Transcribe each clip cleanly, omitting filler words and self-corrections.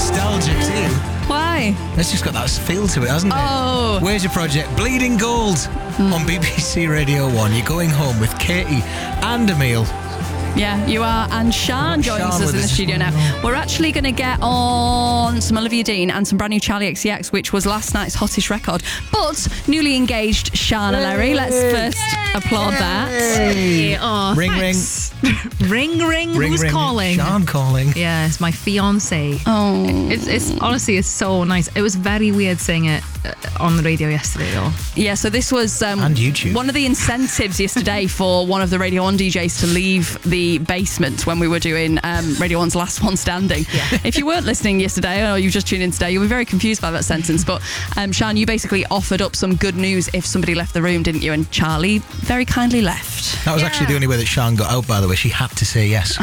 nostalgic too. Why? It's just got that feel to it, hasn't it? Oh. Where's your project? Bleeding Gold on BBC Radio 1. You're going home with Katie and Emil. Yeah, you are. And Sian joins Sian us with in the us. studio now. We're actually going to get on some Olivia Dean and some brand new Charlie XCX, which was last night's hottest record. But newly engaged Sian and Larry. Let's first applaud that. Hey. Oh, Ring, thanks. ring. Who's ring. calling? Sian calling. Yeah, it's my fiance. Oh. It's honestly, it's so nice. It was very weird saying it on the radio yesterday, though. Yeah, so this was And YouTube. one of the incentives yesterday for one of the Radio 1 DJs to leave the basement when we were doing Radio 1's Last One Standing. Yeah. If you weren't listening yesterday, or you've just tuned in today, you'll be very confused by that sentence. But Sian, you basically offered up some good news if somebody left the room, didn't you? And Charlie very kindly left. That was actually the only way that Sian got out, by the way. She had to say yes.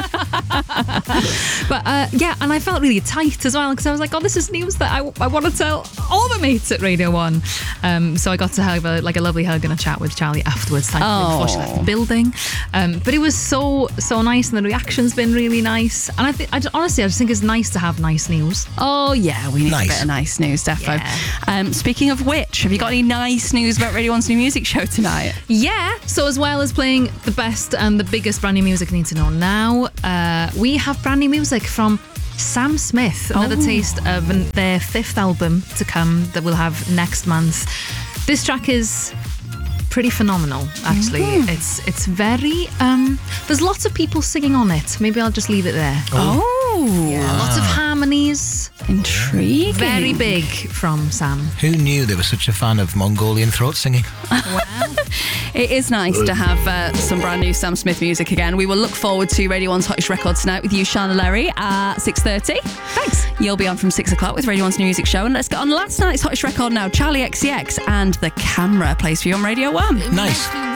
But yeah, and I felt really tight as well because I was like, oh, this is news that I want to tell all my mates at Radio 1. So I got to have a lovely hug and a chat with Charlie afterwards, thankfully, before she left the building. But it was so nice, and the reaction's been really nice. And I just think it's nice to have nice news. Oh, yeah, we need Nice. a bit of nice news, defo. Yeah. Speaking of which, have you got any nice news about Radio 1's new music show tonight? Yeah, so as well as playing the best and the biggest brand new music you need to know now, we have brand new music from Sam Smith, another taste of their 5th album to come that we'll have next month. This track is pretty phenomenal, actually. It's very there's lots of people singing on it. Maybe I'll just leave it there. Lots of harmonies. Intriguing. Very big from Sam. Who knew they were such a fan of Mongolian throat singing? It is nice to have some brand new Sam Smith music again. We will look forward to Radio 1's Hottest Records tonight with you, Sian and Larry, at 6:30. Thanks. You'll be on from 6 o'clock with Radio 1's new music show. And let's get on last night's Hottest Record now. Charlie XCX and The Camera plays for you on Radio 1. Nice.